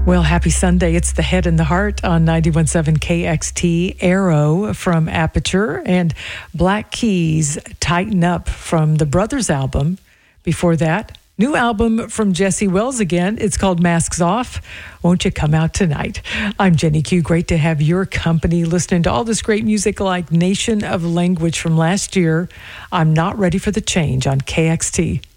Well, happy Sunday. It's The Head and the Heart on 91.7 KXT, Arrow from Aperture, and Black Keys, Tighten Up from the Brothers album. Before that, new album from Jesse Wells again. It's called Masks Off. Won't you come out tonight? I'm Jenny Q. Great to have your company listening to all this great music like Nation of Language from last year. I'm Not Ready for the Change on KXT.